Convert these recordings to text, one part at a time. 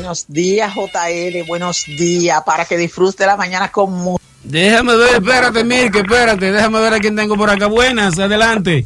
buenos días, JL, buenos días, para que disfrute la mañana con música. Déjame ver, espérate, Mirke, espérate, déjame ver a quién tengo por acá. Buenas, adelante.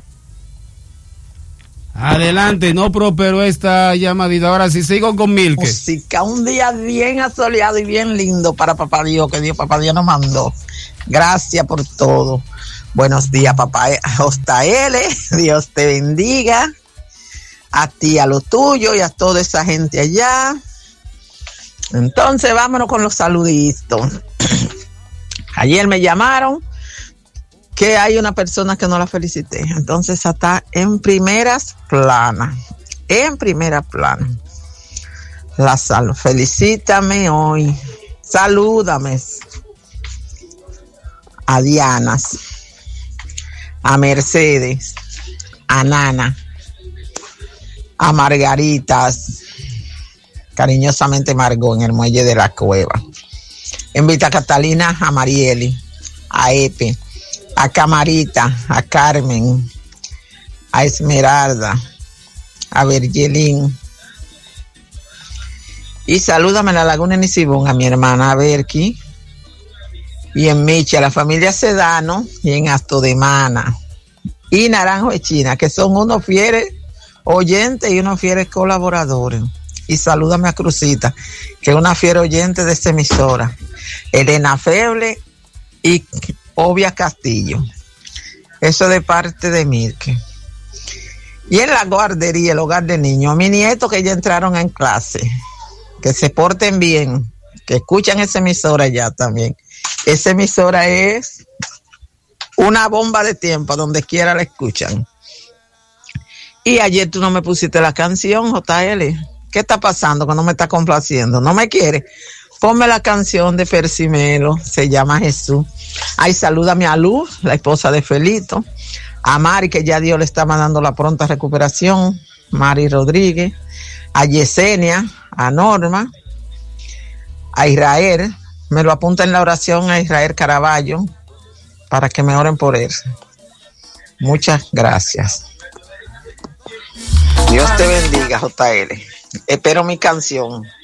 Adelante, no prosperó esta llamadita. Ahora sí, sigo con Mirke. Música, un día bien asoleado y bien lindo para Papá Dios, que Dios, Papá Dios nos mandó. Gracias por todo. Buenos días, papá JL, Dios te bendiga. A ti, a lo tuyo y a toda esa gente allá. Entonces, vámonos con los saluditos. Ayer me llamaron que hay una persona que no la felicité. Entonces, está en primeras planas. En primera plana. La salud. Felicítame hoy. Salúdame. A Dianas. A Mercedes. A Nana. A Margaritas, cariñosamente Margot, en el muelle de la Cueva. Invita a Catalina, a Marieli, a Epe, a Camarita, a Carmen, a Esmeralda, a Vergelín. Y salúdame en la Laguna de Sibón a mi hermana Berki y en Michi, a la familia Sedano y en Astodemana y Naranjo de China, que son unos fieles oyentes y unos fieles colaboradores. Y salúdame a Cruzita, que es una fiel oyente de esta emisora. Elena Feble y Obvia Castillo. Eso de parte de Mirke. Y en la guardería, el hogar de niños, a mis nietos que ya entraron en clase, que se porten bien, que escuchan esa emisora ya también. Esa emisora es una bomba de tiempo, donde quiera la escuchan. Y ayer tú no me pusiste la canción, JL. ¿Qué está pasando que no me está complaciendo? ¿No me quiere? Ponme la canción de Persimelo, se llama Jesús. Ay, salúdame a Luz, la esposa de Felito. A Mari, que ya Dios le está mandando la pronta recuperación. Mari Rodríguez. A Yesenia, a Norma. A Israel. Me lo apunta en la oración a Israel Caraballo, para que me oren por él. Muchas gracias. Dios te bendiga, JL. Espero mi canción.